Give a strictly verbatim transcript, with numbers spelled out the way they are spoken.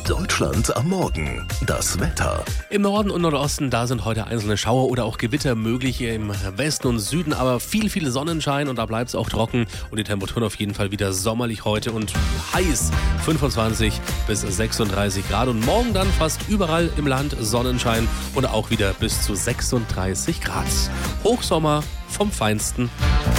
Deutschland am Morgen. Das Wetter. Im Norden und Nordosten, da sind heute einzelne Schauer oder auch Gewitter möglich. Im Westen und Süden aber viel, viel Sonnenschein und da bleibt es auch trocken. Und die Temperaturen auf jeden Fall wieder sommerlich heute und heiß. fünfundzwanzig bis sechsunddreißig Grad und morgen dann fast überall im Land Sonnenschein und auch wieder bis zu sechsunddreißig Grad. Hochsommer vom Feinsten.